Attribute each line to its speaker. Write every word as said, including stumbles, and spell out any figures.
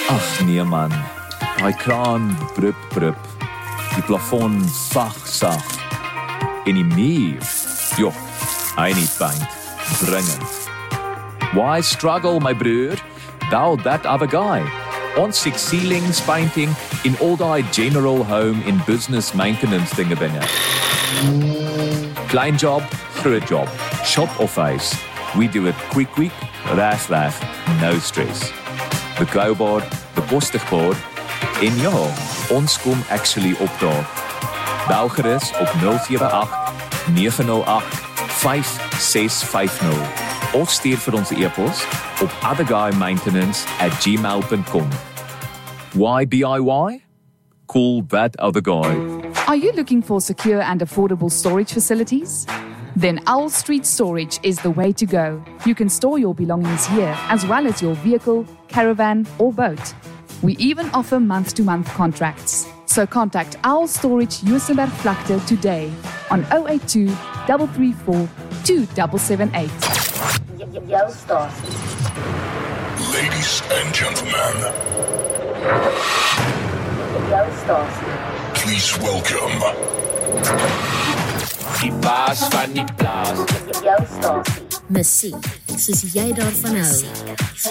Speaker 1: Ag nee man, daai kraan brup brup, die plafon sag sag, en die muur, joh, hy need paint, dringend. Why struggle, my broer? Thou that other guy. Ons six ceilings painting in all die general home in business maintenance dinge dinge. Klein job, groot job, shop of huis. We do it quick quick, reg reg, no stress. Betroubaar, bekostigbaar en ja, ons kom actually opdaag. Bel gerus op nul sewe agt nege nul agt vyf ses vyf nul of stuur vir ons e-pos op otherguymaintenance at gmail dot com. Why D I Y? Call that other guy.
Speaker 2: Are you looking for secure and affordable storage facilities? Then Owl Street Storage is the way to go. You can store your belongings here as well as your vehicle, caravan or boat. We even offer month-to-month contracts. So contact Owl Storage Juisenberg Vlakte today on zero eight two, three three four, two seven seven eight.
Speaker 3: Jou stasie.
Speaker 4: Ladies and gentlemen,
Speaker 3: Jou stasie.
Speaker 4: please welcome
Speaker 5: Die baas van die plaas.
Speaker 3: Jou stasie.
Speaker 6: Musiek, soos jy daarvan hou.